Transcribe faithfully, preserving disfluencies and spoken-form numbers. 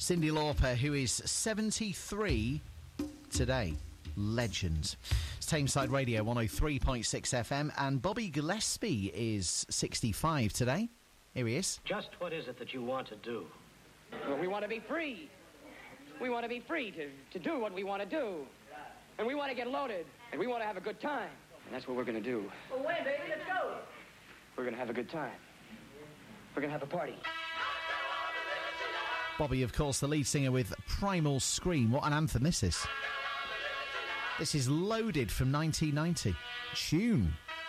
Cyndi Lauper, who is seventy-three today. Legend. It's Tameside Radio one oh three point six F M, and Bobby Gillespie is sixty-five today. Here he is. Just what is it that you want to do? Well, we want to be free. We want to be free to, to do what we want to do. And we want to get loaded. And we want to have a good time. And that's what we're going to do. Well, wait, baby, let's go. We're going to have a good time. We're going to have a party. Bobby, of course, the lead singer with Primal Scream. What an anthem this is. This is Loaded from nineteen ninety. Tune.